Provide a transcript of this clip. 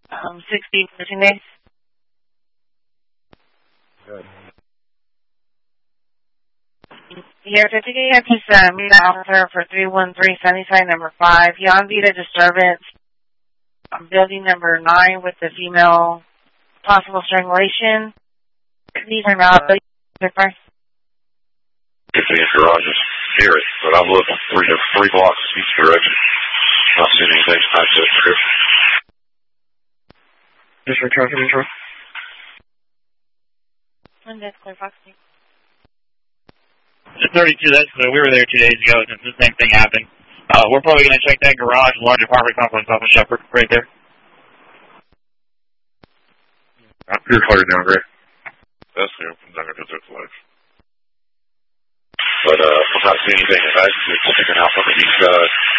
60 working days. Good. Here, certificate to meet the officer for 313 Sunnyside number 5. He on via disturbance. Building number 9 with the female possible strangulation. These are not first. If the garage is near it, but I'm looking three blocks each direction. Not seeing anything like that description. Just return to control. And that's clear, Fox. 32, we were there 2 days ago since the same thing happened. We're probably going to check that garage, large apartment complex off of Shepherd, right there. You're clear down, Gray. That's the open down to the flash. But, we're not seeing anything. It's sticking out from the east side.